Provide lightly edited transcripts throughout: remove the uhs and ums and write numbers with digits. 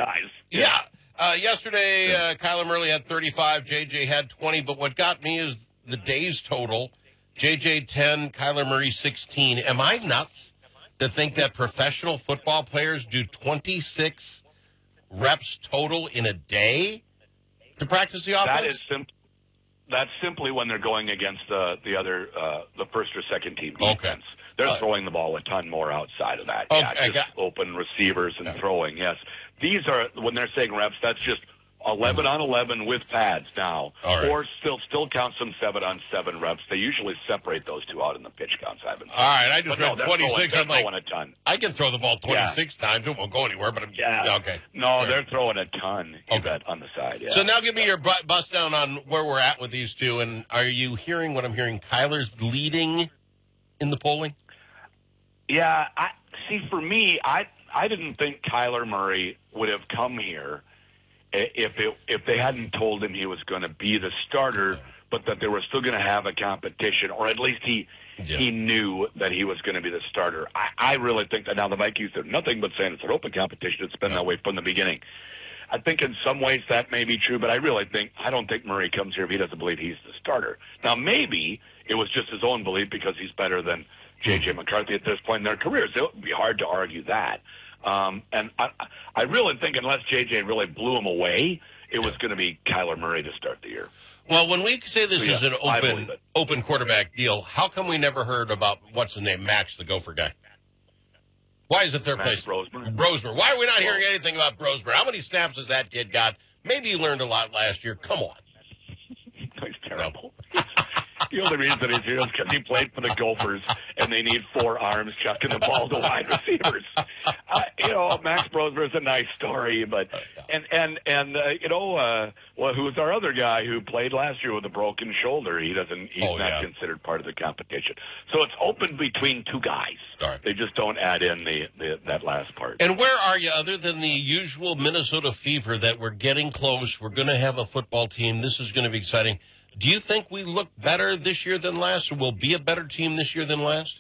guys. Yeah. Yesterday, Kyler Murray had 35, J.J. had 20, but what got me is the days total. J.J. 10, Kyler Murray 16. Am I nuts to think that professional football players do 26 reps total in a day to practice the offense? That's simply when they're going against the first or second team defense. Okay. They're throwing the ball a ton more outside of that. Okay. Just open receivers and throwing, yes. These are, when they're saying reps, that's just 11 on 11 with pads now. All right. Or still count some 7 on 7 reps. They usually separate those two out in the pitch counts. All right, I just read 26. They're throwing a ton. I can throw the ball 26 times. It won't go anywhere, but okay. No, they're throwing a ton on the side. Yeah. So now give me your bust down on where we're at with these two, and are you hearing what I'm hearing? Kyler's leading in the polling? Yeah, for me, I didn't think Kyler Murray would have come here if they hadn't told him he was going to be the starter, but that they were still going to have a competition, or at least he knew that he was going to be the starter. I really think that now the Vikings are nothing but saying it's an open competition. It's been that way from the beginning. I think in some ways that may be true, but I don't think Murray comes here if he doesn't believe he's the starter. Now, maybe it was just his own belief because he's better than J.J. McCarthy at this point in their careers. It would be hard to argue that. And I really think unless J.J. really blew him away, it was going to be Kyler Murray to start the year. Well, when we say this is an open quarterback deal, how come we never heard about, what's his name, Max, the Gopher guy? Why is it third place? Brosmer. Why are we not hearing anything about Brosmer? How many snaps has that kid got? Maybe he learned a lot last year. Come on. He's terrible. The only reason he's here is because he played for the Gophers, and they need 4 arms chucking the ball to wide receivers. Max Brosmer is a nice story, but who's our other guy who played last year with a broken shoulder? He's not considered part of the competition. So it's open between 2 guys. Right. They just don't add in that last part. And where are you other than the usual Minnesota fever that we're getting close? We're going to have a football team. This is going to be exciting. Do you think we look better this year than last, or will be a better team this year than last?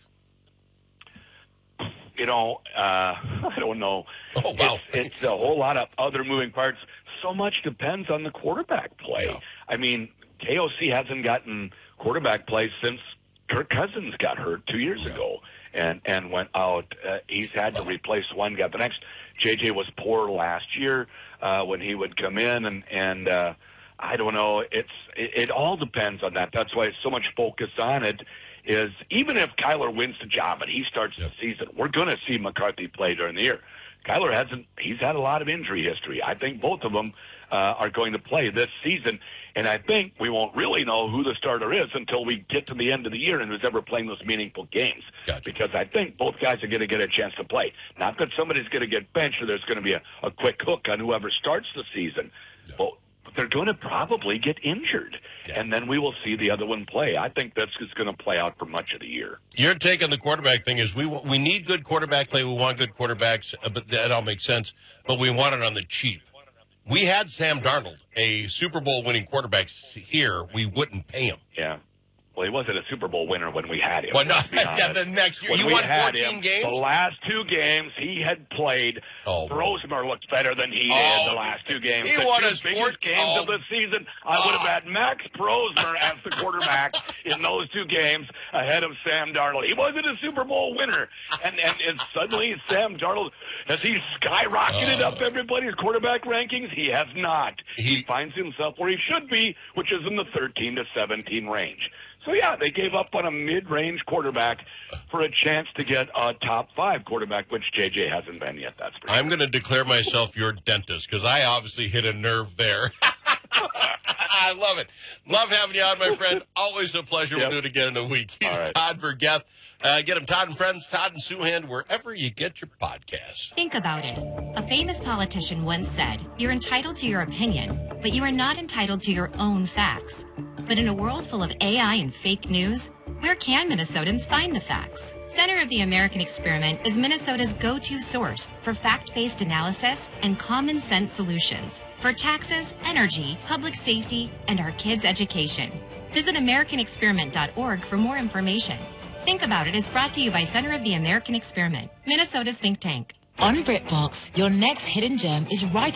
I don't know. Oh, wow. It's a whole lot of other moving parts. So much depends on the quarterback play. Yeah. I mean, KOC hasn't gotten quarterback play since Kirk Cousins got hurt 2 years ago and went out. He's had to replace one, got the next. JJ was poor last year when he would come in, and I don't know. It all depends on that. That's why so much focus on it is even if Kyler wins the job and he starts the season, we're going to see McCarthy play during the year. Kyler he's had a lot of injury history. I think both of them are going to play this season, and I think we won't really know who the starter is until we get to the end of the year and who's ever playing those meaningful games. Gotcha. Because I think both guys are going to get a chance to play. Not that somebody's going to get benched or there's going to be a quick hook on whoever starts the season. Yeah. But they're going to probably get injured, and then we will see the other one play. I think that's just going to play out for much of the year. Your take on the quarterback thing is we need good quarterback play. We want good quarterbacks, but that all makes sense, but we want it on the cheap. We had Sam Darnold, a Super Bowl winning quarterback here. We wouldn't pay him. Yeah. Well, he wasn't a Super Bowl winner when we had him. Well, no, the next year. You won 14 games? The last 2 games he had played, Brosmer looked better than he did the last 2 games. He won his biggest games of the season. I would have had Max Brosmer as the quarterback in those 2 games ahead of Sam Darnold. He wasn't a Super Bowl winner. And suddenly Sam Darnold, has he skyrocketed up everybody's quarterback rankings? He has not. He finds himself where he should be, which is in the 13 to 17 range. So, they gave up on a mid-range quarterback for a chance to get a top 5 quarterback, which J.J. hasn't been yet, that's for sure. I'm going to declare myself your dentist because I obviously hit a nerve there. I love it. Love having you on, my friend. Always a pleasure. We'll do it again in a week. He's Todd Vergeth. Get him Todd and Friends, Todd and Suhan, wherever you get your podcasts. Think about it. A famous politician once said, "You're entitled to your opinion, but you are not entitled to your own facts." But in a world full of AI and fake news, where can Minnesotans find the facts? Center of the American Experiment is Minnesota's go-to source for fact-based analysis and common sense solutions for taxes, energy, public safety, and our kids' education. Visit AmericanExperiment.org for more information. Think About It is brought to you by Center of the American Experiment, Minnesota's think tank. On BritBox, your next hidden gem is right